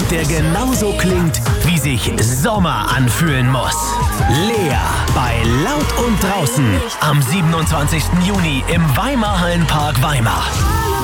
der genauso klingt, wie sich Sommer anfühlen muss. Lea bei Laut und Draußen am 27. Juni im Weimar Hallenpark Weimar.